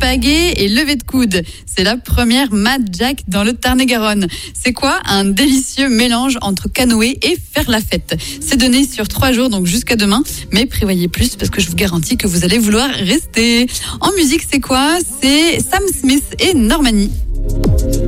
pagaie et levée de coude. C'est la première Mad Jack dans le Tarn-et-Garonne. C'est quoi? Un délicieux mélange entre canoë et faire la fête. C'est donné sur 3 jours, donc jusqu'à demain. Mais prévoyez plus parce que je vous garantis que vous allez vouloir rester. En musique, c'est quoi? C'est Sam Smith et Normani.